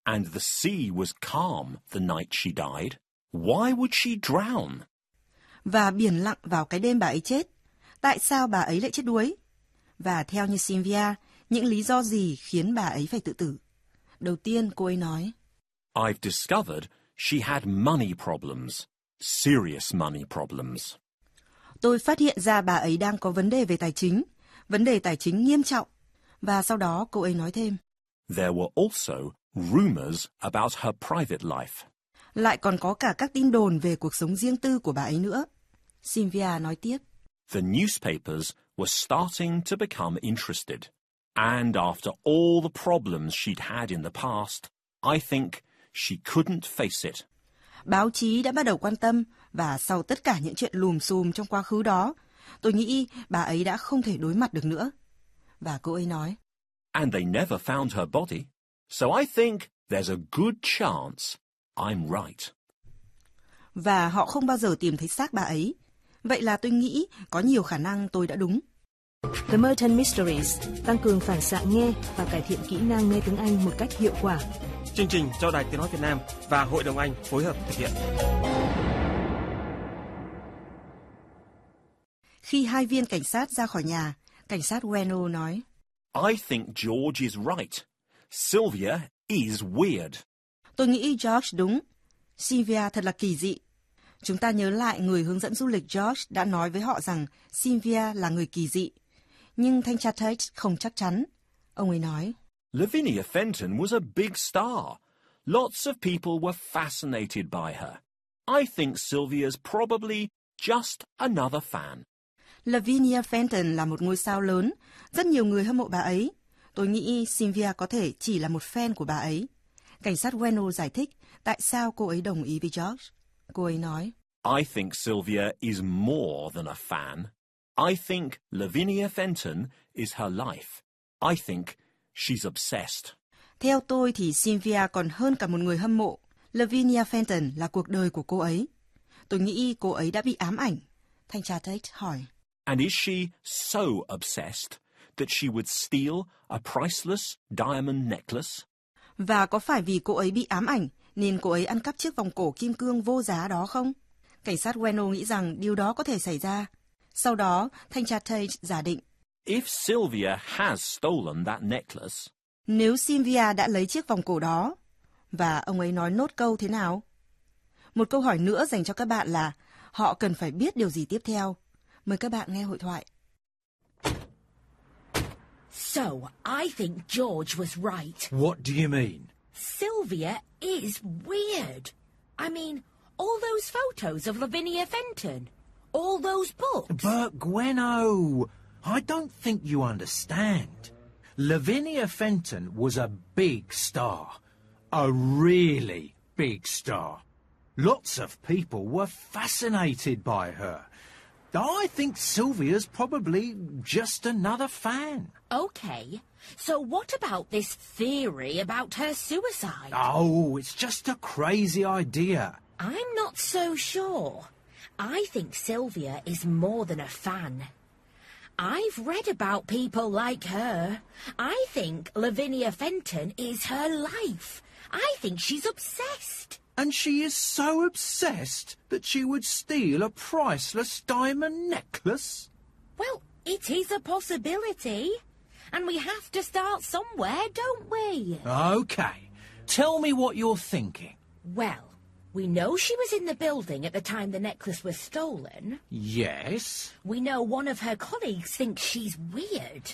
And the sea was calm the night she died. Why would she drown? Và biển lặng vào cái đêm bà ấy chết. Tại sao bà ấy lại chết đuối? Và theo như Sylvia, những lý do gì khiến bà ấy phải tự tử? Đầu tiên, cô ấy nói, I've discovered she had money problems. Serious money problems. Tôi phát hiện ra bà ấy đang có vấn đề về vấn đề tài chính nghiêm trọng. Và sau đó cô ấy nói thêm, There were also rumors about her private life. lại còn có cả các tin đồn về cuộc sống riêng tư của bà ấy nữa. Sylvia nói tiếp, The newspapers were starting to become interested. And after all the problems she'd had in the past, I think she couldn't face it. báo chí đã bắt đầu quan tâm và sau tất cả những chuyện lùm xùm trong quá khứ đó, tôi nghĩ bà ấy đã không thể đối mặt được nữa. Và cô ấy nói, And they never found her body. So I think there's a good chance I'm right. và họ không bao giờ tìm thấy xác bà ấy. Vậy là tôi nghĩ có nhiều khả năng tôi đã đúng. The Merton Mysteries tăng cường phản xạ nghe và cải thiện kỹ năng nghe tiếng Anh một cách hiệu quả. Chương trình do Đài Tiếng nói Việt Nam và Hội đồng Anh phối hợp thực hiện. Khi hai viên cảnh sát ra khỏi nhà, cảnh sát Weno nói, I think George is right. Sylvia is weird. tôi nghĩ George đúng. Sylvia thật là kỳ dị. Chúng ta nhớ lại người hướng dẫn du lịch George đã nói với họ rằng Sylvia là người kỳ dị. Nhưng thanh tra Tate không chắc chắn. Ông ấy nói, Lavinia Fenton was a big star. Lots of people were fascinated by her. I think Sylvia's probably just another fan. Lavinia Fenton là một ngôi sao lớn. Rất nhiều người hâm mộ bà ấy. Tôi nghĩ Sylvia có thể chỉ là một fan của bà ấy. Cảnh sát Weno giải thích tại sao cô ấy đồng ý với George. Cô ấy nói, I think Sylvia is more than a fan. I think Lavinia Fenton is her life. I think she's obsessed. theo tôi thì Sylvia còn hơn cả một người hâm mộ. Lavinia Fenton là cuộc đời của cô ấy. Tôi nghĩ cô ấy đã bị ám ảnh. Thanh tra Tate hỏi, And is she so obsessed that she would steal a priceless diamond necklace? và có phải vì cô ấy bị ám ảnh nên cô ấy ăn cắp chiếc vòng cổ kim cương vô giá đó không? Cảnh sát Weno nghĩ rằng điều đó có thể xảy ra. Sau đó, thanh tra Tate giả định, If Sylvia has stolen that necklace, nếu Sylvia đã lấy chiếc vòng cổ đó, và ông ấy nói nốt câu thế nào? Một câu hỏi nữa dành cho các bạn là họ cần phải biết điều gì tiếp theo. Mời các bạn nghe hội thoại. So, I think George was right. What do you mean? Sylvia is weird. I mean, all those photos of Lavinia Fenton, all those books. But Gweno, I don't think you understand. Lavinia Fenton was a big star. A really big star. Lots of people were fascinated by her. I think Sylvia's probably just another fan. Okay, so what about this theory about her suicide? Oh, it's just a crazy idea. I'm not so sure. I think Sylvia is more than a fan. I've read about people like her. I think Lavinia Fenton is her life. I think she's obsessed. And she is so obsessed that she would steal a priceless diamond necklace? Well, it is a possibility. And we have to start somewhere, don't we? Okay. Tell me what you're thinking. Well, we know she was in the building at the time the necklace was stolen. Yes. We know one of her colleagues thinks she's weird.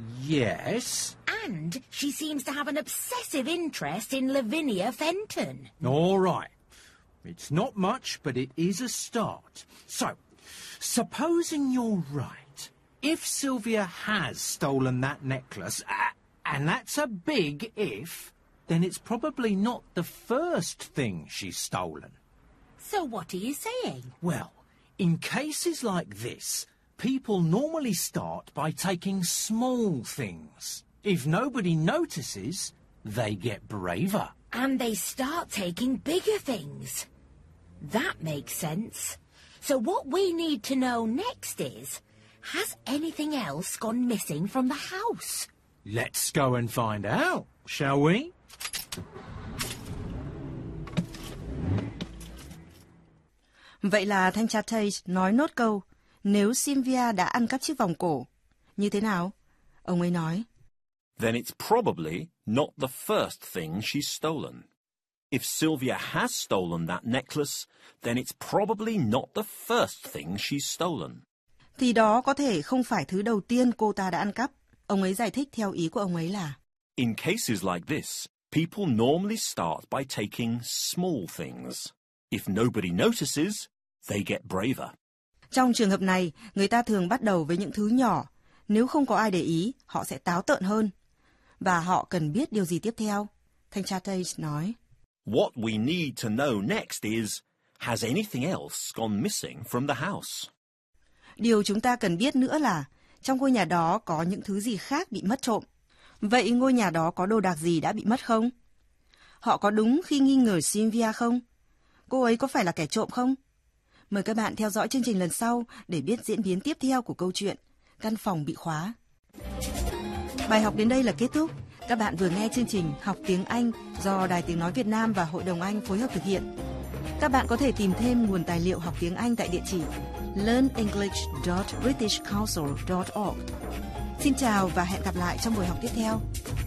Yes. And she seems to have an obsessive interest in Lavinia Fenton. All right. It's not much, but it is a start. So, supposing you're right, if Sylvia has stolen that necklace, and that's a big if, then it's probably not the first thing she's stolen. So what are you saying? Well, in cases like this, people normally start by taking small things. If nobody notices, they get braver. And they start taking bigger things. That makes sense. So what we need to know next is, has anything else gone missing from the house? Let's go and find out, shall we? Vậy là thanh tra Tate nói nốt câu, nếu Sylvia đã ăn cắp chiếc vòng cổ. Như thế nào? Ông ấy nói, Then it's probably not the first thing she's stolen. If Sylvia has stolen that necklace, then it's probably not the first thing she's stolen. thì đó có thể không phải thứ đầu tiên cô ta đã ăn cắp. Ông ấy giải thích theo ý của ông ấy là, In cases like this, people normally start by taking small things. If nobody notices, they get braver. trong trường hợp này, người ta thường bắt đầu với những thứ nhỏ. Nếu không có ai để ý, họ sẽ táo tợn hơn. Và họ cần biết điều gì tiếp theo. Thanh tra Tate nói, What we need to know next is, has anything else gone missing from the house? điều chúng ta cần biết nữa là, trong ngôi nhà đó có những thứ gì khác bị mất trộm. Vậy ngôi nhà đó có đồ đạc gì đã bị mất không? Họ có đúng khi nghi ngờ Sylvia không? Cô ấy có phải là kẻ trộm không? Mời các bạn theo dõi chương trình lần sau để biết diễn biến tiếp theo của câu chuyện Căn phòng bị khóa. Bài học đến đây là kết thúc. Các bạn vừa nghe chương trình Học tiếng Anh do Đài Tiếng Nói Việt Nam và Hội đồng Anh phối hợp thực hiện. Các bạn có thể tìm thêm nguồn tài liệu học tiếng Anh tại địa chỉ learnenglish.britishcouncil.org. Xin chào và hẹn gặp lại trong buổi học tiếp theo.